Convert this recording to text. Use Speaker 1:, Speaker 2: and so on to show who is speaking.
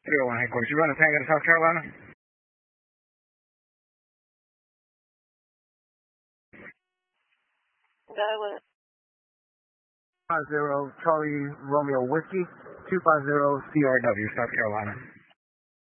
Speaker 1: 301 headquarters. You run a Tango to South Carolina?
Speaker 2: Got what?
Speaker 1: 50 Charlie Romeo Whiskey, 250 CRW, South Carolina.